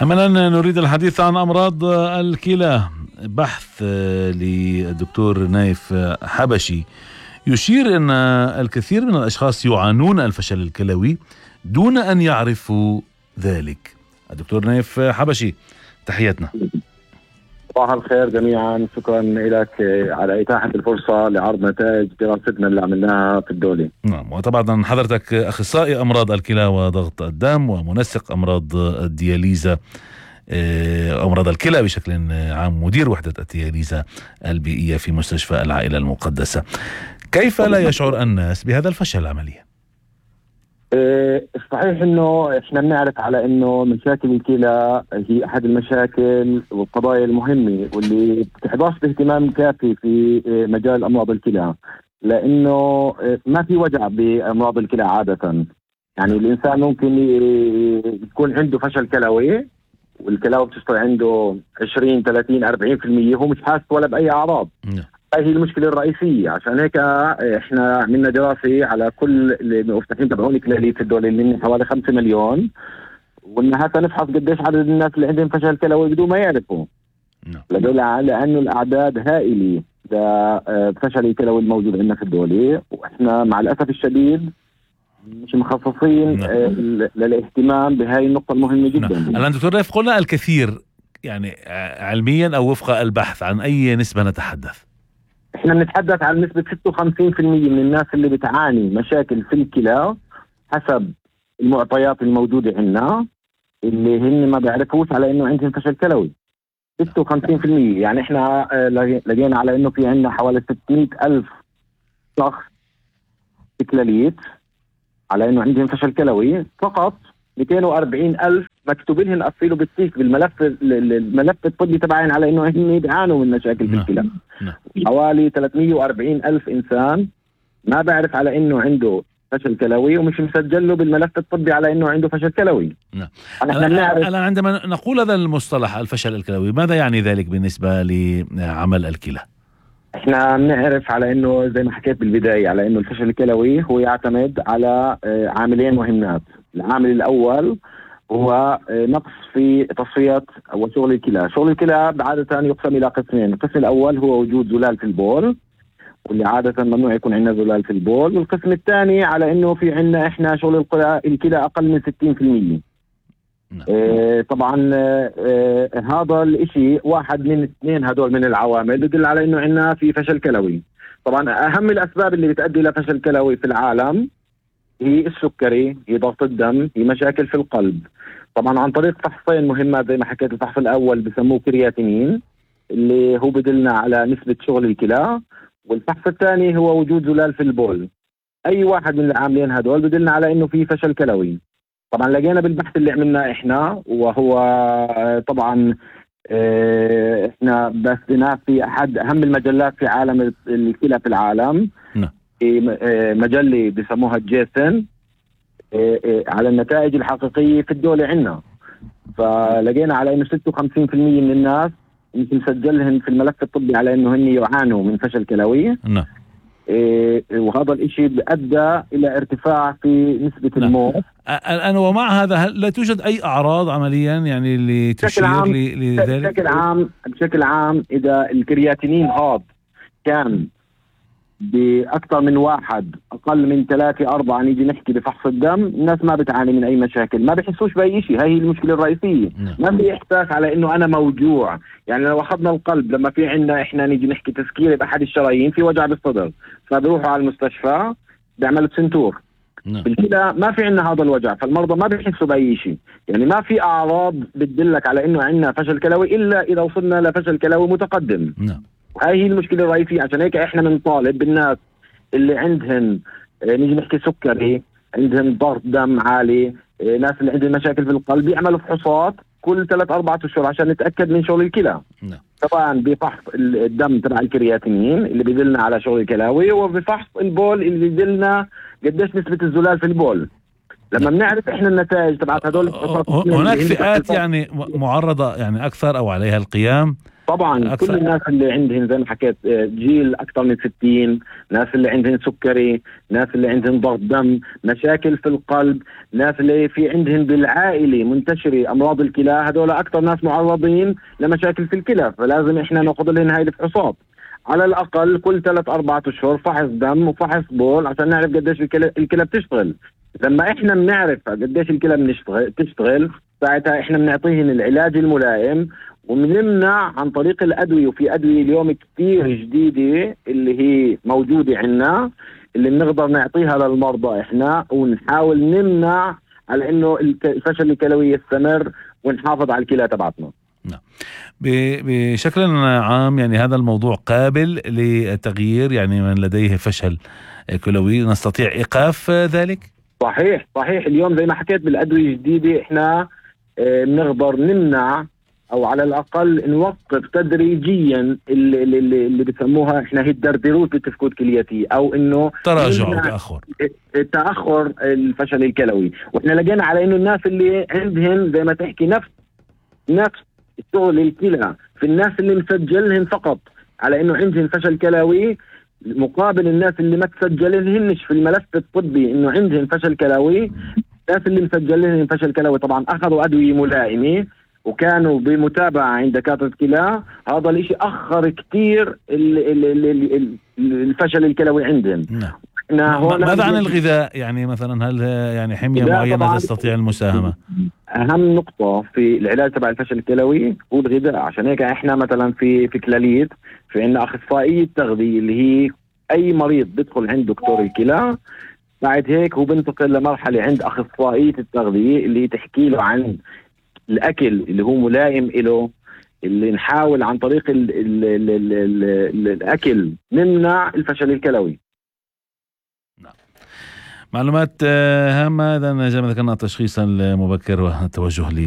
أملا نريد الحديث عن أمراض الكلى. بحث للدكتور نايف حبشي يشير أن الكثير من الأشخاص يعانون الفشل الكلوي دون أن يعرفوا ذلك. الدكتور نايف حبشي، تحياتنا. صباح الخير جميعا، شكرا لك على إتاحة الفرصة لعرض نتائج دراستنا اللي عملناها في الدولة. نعم، وطبعا حضرتك أخصائي أمراض الكلى وضغط الدم ومنسق أمراض الدياليزا، أمراض الكلى بشكل عام، مدير وحدة الدياليزا البيئية في مستشفى العائلة المقدسة. كيف لا يشعر الناس بهذا الفشل عمليا؟ صحيح انه احنا بنعرف على انه مشاكل الكلى هي احد المشاكل والقضايا المهمة واللي بتحظاش باهتمام كافي في مجال امراض الكلى، لانه ما في وجع بامراض الكلى عادة. يعني الانسان ممكن يكون عنده فشل كلوي والكلاوي بتشتغل عنده 20 30 40%، هو مش حاسس ولا باي اعراض. هاي هي المشكلة الرئيسية. عشان هيك احنا عملنا دراسة على كل اللي مفتحين تبعون كلالية في الدولة اللي حوالي 5 مليون، وانها نفحص قديش عدد الناس اللي عندهم فشل كلوي بدون ما يعرفوا. لانه الاعداد هائلة لفشل الكلوي الموجود عندنا في الدولة، واحنا مع الاسف الشديد مش مخصصين للاهتمام بهاي النقطة المهمة جدا. الآن دكتور نايف، قلنا الكثير، يعني علميا او وفق البحث عن اي نسبة نتحدث؟ احنا بنتحدث عن نسبة 56% من الناس اللي بتعاني مشاكل في الكلى حسب المعطيات الموجودة عندنا، اللي هن ما بيعرفوش على انه عندهم فشل كلوي. 56%، يعني احنا لقينا على انه في عندنا حوالي 600,000 شخص كلاليت على انه عندهم فشل كلوي، فقط 240,000 مكتوب لهم قفلوا بالسيك الملف الطبي تبعين على انه هن بيعانوا من مشاكل في الكلى. حوالي 340,000 انسان ما بعرف على انه عنده فشل كلوي ومش مسجل له بالملف الطبي على انه عنده فشل كلوي. الآن عندما نقول هذا المصطلح الفشل الكلوي، ماذا يعني ذلك بالنسبة لعمل الكلى؟ احنا بنعرف على انه زي ما حكيت بالبداية على انه الفشل الكلوي هو يعتمد على عاملين مهمات. العامل الاول هو نقص في تصفية وشغل الكلى. شغل الكلى عادة يقسم الى قسمين. القسم الاول هو وجود زلال في البول، واللي عادة ممنوع يكون عندنا زلال في البول. والقسم الثاني على انه في عندنا احنا شغل الكلى اقل من 60%. طبعا هذا الاشي واحد من اثنين هدول من العوامل بدل على انه عندنا في فشل كلوي. طبعا اهم الاسباب اللي بتؤدي الى فشل كلوي في العالم هي السكري، هي ضغط الدم، هي مشاكل في القلب. طبعا عن طريق فحصين مهمات زي ما حكيت. الفحص الاول بسموه كرياتينين اللي هو بدلنا على نسبة شغل الكلى، والفحص الثاني هو وجود زلال في البول. اي واحد من العاملين هدول بدلنا على انه في فشل كلوي. طبعا لقينا بالبحث اللي عملناه احنا، وهو طبعا احنا بثناه في احد اهم المجلات في عالم الكلى في العالم، في مجلة بسموها جيسن، على النتائج الحقيقية في الدولة عندنا. فلقينا على انه 56% من الناس مش مسجلهم في الملف الطبي على انه هن يعانوا من فشل كلوي. وهذا الاشي ادى الى ارتفاع في نسبة الموت. الان ومع هذا هل لا توجد اي اعراض عمليا يعني اللي تشير لذلك؟ بشكل عام اذا الكرياتينين هذا كان بأكثر من واحد أقل من 3-4 نيجي نحكي بفحص الدم، الناس ما بتعاني من أي مشاكل، ما بيحسوش بأي شيء. هاي هي المشكلة الرئيسية. ما في إحساس على إنه أنا موجوع. يعني لو أخذنا القلب، لما في عندنا إحنا نيجي نحكي تسكير بأحد الشرايين، في وجع بالصدر، فبروحوا على المستشفى بيعملوا سنتور. بالكلى ما في عندنا هذا الوجع، فالمرضى ما بيحسوا بأي شيء. يعني ما في أعراض بتدلك على إنه عندنا فشل كلوي إلا إذا وصلنا لفشل كلوي متقدم. هاي هي المشكلة الرئيسية. عشان هيك احنا بنطالب بالناس اللي عندهم نيجي نحكي سكري، عندهم ضغط دم عالي، ناس اللي عندهم مشاكل في القلب، يعملوا فحوصات كل 3-4 أشهر عشان نتأكد من شغل الكلى. طبعا بفحص الدم تبع الكرياتينين اللي بيدلنا على شغل الكلاوي، وبفحص البول اللي بيدلنا قديش نسبة الزلال في البول. لما بنعرف احنا النتائج تبعت هدول هناك فئات يعني معرضة يعني أكثر أو عليها القيام طبعا أكثر. كل الناس اللي عندهم زي ما حكيت جيل اكثر من 60، ناس اللي عندهم سكري، ناس اللي عندهم ضغط دم، مشاكل في القلب، ناس اللي في عندهم بالعائله منتشره امراض الكلى، هذول اكثر ناس معرضين لمشاكل في الكلى. فلازم احنا ناخذ لهم هاي الفحوصات على الاقل كل 3-4 اشهر، فحص دم وفحص بول عشان نعرف قديش الكلى بتشتغل. لما احنا بنعرف قديش الكلى بتشتغل، ساعتها احنا بنعطيهم العلاج الملائم وبنمنع عن طريق الأدوية. وفي أدوية اليوم كتير جديدة اللي هي موجودة عنا اللي بنقدر نعطيها للمرضى إحنا، ونحاول نمنع على إنه الفشل الكلوي يستمر ونحافظ على الكلى تبعتنا. نعم. بشكل عام يعني هذا الموضوع قابل للتغيير، يعني من لديه فشل كلوي نستطيع إيقاف ذلك؟ صحيح اليوم زي ما حكيت بالأدوية الجديدة إحنا بنقدر نمنع او على الاقل نوقف تدريجيا اللي بسموها احنا هي الدردروت بالتفكك الكليتي، او انه تراجع تاخر الفشل الكلوي. واحنا لقينا على انه الناس اللي عندهم زي ما تحكي نفس شغل الكلى في الناس اللي مسجلهم فقط على انه عندهم فشل كلوي، مقابل الناس اللي ما تسجلهنش في الملف الطبي انه عندهم فشل كلوي، الناس اللي مسجلين فشل كلوي طبعا اخذوا ادويه ملائمه وكانوا بمتابعة عند دكاترة كلى. هذا الاشي اخر كتير الفشل الكلوي عندهم. ماذا عن الغذاء؟ يعني مثلا هل يعني حمية معينة تستطيع المساهمة؟ اهم نقطة في العلاج تبع الفشل الكلوي هو الغذاء. عشان هيك احنا مثلا في كلاليت في عندنا اخصائية تغذية اللي هي اي مريض بيدخل عند دكتور الكلى، بعد هيك هو بنتقل لمرحلة عند اخصائية التغذية اللي تحكي له عن الأكل اللي هو ملائم له، اللي نحاول عن طريق الأكل نمنع الفشل الكلوي. نعم. معلومات هامة. إذا ذكرنا التشخيص المبكر والتوجه